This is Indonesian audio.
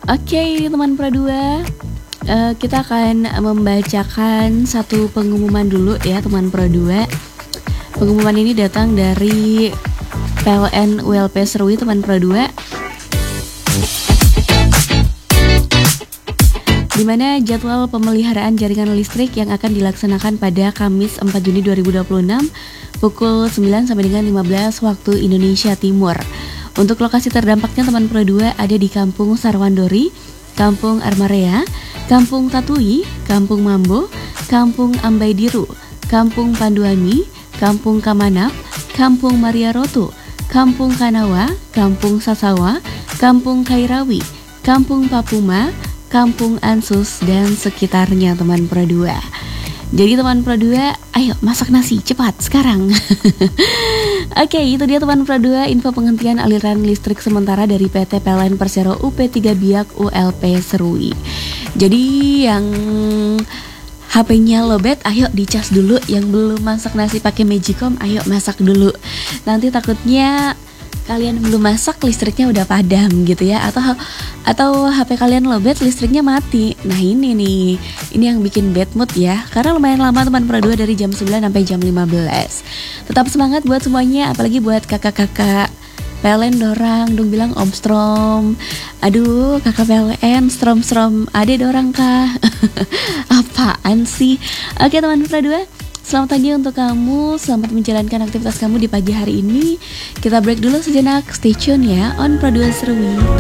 Oke, teman Pro 2, kita akan membacakan satu pengumuman dulu ya teman Pro 2. Pengumuman ini datang dari PLN ULP Serui teman Pro 2, di mana jadwal pemeliharaan jaringan listrik yang akan dilaksanakan pada Kamis 4 Juni 2026 pukul 9 sampai dengan 15 waktu Indonesia Timur. Untuk lokasi terdampaknya teman Pro 2 ada di Kampung Sarwandori, Kampung Armarea, Kampung Tatui, Kampung Mambo, Kampung Ambaidiru, Kampung Panduami, Kampung Kamanap, Kampung Maria Roto, Kampung Kanawa, Kampung Sasawa, Kampung Kairawi, Kampung Papuma, Kampung Ansus, dan sekitarnya teman Pro 2. Jadi teman Pro 2, ayo masak nasi cepat sekarang. Oke, itu dia teman Pro 2 info penghentian aliran listrik sementara dari PT PLN Persero UP3 Biak ULP Serui. Jadi yang HP-nya lowbat, ayo dicas dulu. Yang belum masak nasi pakai Magicom, ayo masak dulu. Nanti takutnya kalian belum masak listriknya udah padam gitu ya, atau HP kalian lowbat listriknya mati. Nah ini nih, ini yang bikin bad mood ya, karena lumayan lama teman Pro 2 dari jam 9 sampai jam 15. Tetap semangat buat semuanya, apalagi buat kakak-kakak PLN dorang dong bilang Om Strom. Aduh kakak PLN Strom ade dorang kah? Apaan sih? Oke teman Pro 2, selamat pagi untuk kamu, selamat menjalankan aktivitas kamu di pagi hari ini. Kita break dulu sejenak, stay tune ya on Pro 2 Serui.